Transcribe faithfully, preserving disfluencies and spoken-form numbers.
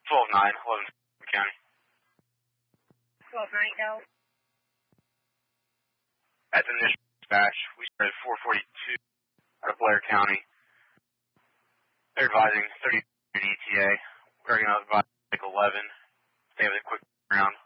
twelve nine, eleven County. twelve nine, go. At the initial dispatch, we started four forty-two out of Blair County. They're advising thirty E T A. We're going to advise like eleven. They have a quick round.